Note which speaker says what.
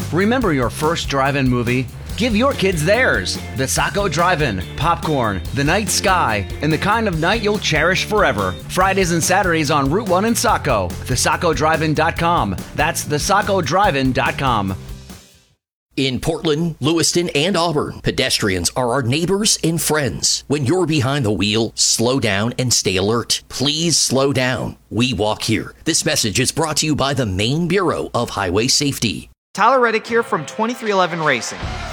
Speaker 1: Remember your first drive-in movie? Give your kids theirs. The Saco Drive-In, popcorn, the night sky, and the kind of night you'll cherish forever. Fridays and Saturdays on Route 1 in Saco. TheSacoDriveIn.com. That's TheSacoDriveIn.com.
Speaker 2: In Portland, Lewiston, and Auburn, pedestrians are our neighbors and friends. When you're behind the wheel, slow down and stay alert. Please slow down. We walk here. This message is brought to you by the Maine Bureau of Highway Safety.
Speaker 3: Tyler Reddick here from 2311 Racing.